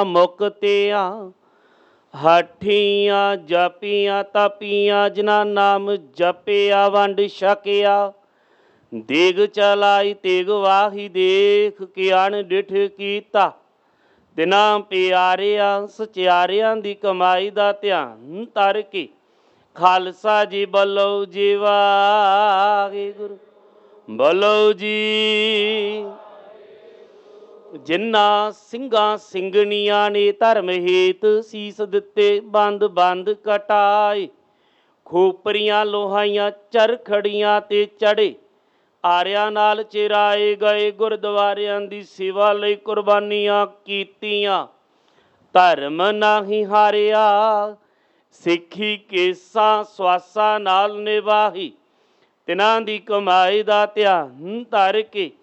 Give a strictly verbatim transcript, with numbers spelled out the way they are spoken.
ਮੁਕਤਿਆਂ ਹਾਠੀਆਂ ਜਾਪੀਆਂ ਤਾਪੀਆਂ ਜਿਨ੍ਹਾਂ ਨਾਮ ਜਪਿਆ ਵੰਡ ਛਕਿਆ। ਦੇਗ ਚਲਾਈ ਤੇਗ ਵਾਹੀ ਦੇਖ ਕੇ ਅਣ ਡਿਠ ਕੀਤਾ। ਤਿਨਾਂ ਪਿਆਰਿਆਂ ਸਚਿਆਰਿਆਂ ਦੀ ਕਮਾਈ ਦਾ ਧਿਆਨ ਧਰ ਕੇ ਖਾਲਸਾ ਜੀ ਬੋਲੋ ਜੀ ਵਾਹਿਗੁਰੂ ਬੋਲੋ ਜੀ। ਜਿਨ੍ਹਾਂ ਸਿੰਘਾਂ ਸਿੰਘਣੀਆਂ ਨੇ ਧਰਮ ਹੇਤ ਸੀਸ ਦਿੱਤੇ ਬੰਦ ਬੰਦ ਕਟਾਏ। ਖੋਪਰੀਆਂ ਲੋਹਾਈਆਂ ਚਰਖੜੀਆਂ ਤੇ ਚੜੇ ਆਰਿਆਂ ਨਾਲ ਚਿਰਾਏ ਗਏ। ਗੁਰਦੁਆਰਿਆਂ ਦੀ ਸੇਵਾ ਲਈ ਕੁਰਬਾਨੀਆਂ ਕੀਤੀਆਂ। ਧਰਮ ਨਹੀਂ ਹਾਰਿਆ ਸਿੱਖੀ ਕੇਸਾਂ ਸਵਾਸਾਂ ਨਾਲ ਨਿਭਾਹੀ। ਤਿਨਾਂ ਦੀ ਕਮਾਈ ਦਾ ਧਿਆਨ ਧਰ ਕੇ